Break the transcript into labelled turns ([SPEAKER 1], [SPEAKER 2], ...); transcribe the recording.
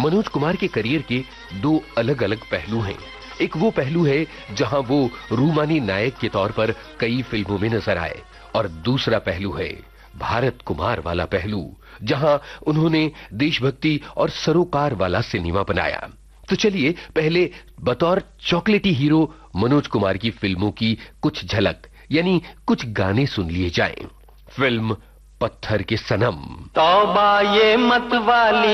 [SPEAKER 1] मनोज कुमार के करियर के दो अलग अलग पहलू हैं। एक वो पहलू है जहां वो रूमानी नायक के तौर पर कई फिल्मों में नजर आए, और दूसरा पहलू है भारत कुमार वाला पहलू, जहां उन्होंने देशभक्ति और सरोकार वाला सिनेमा बनाया। तो चलिए पहले बतौर चॉकलेटी हीरो मनोज कुमार की फिल्मों की कुछ झलक यानी कुछ गाने सुन लिए जाएं। फिल्म पत्थर के सनम।
[SPEAKER 2] तौबा ये मत वाली